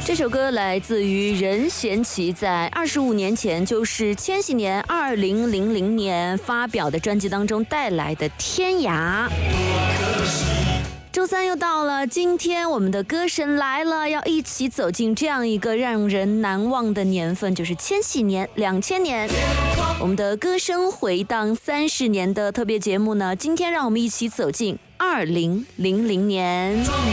这首歌来自于任贤齐在25年前，就是千禧年2000年发表的专辑当中带来的《天涯》。周三又到了，今天我们的歌神来了，要一起走进这样一个让人难忘的年份，就是千禧年2000年。我们的歌声回荡30年的特别节目呢，今天让我们一起走进2000年。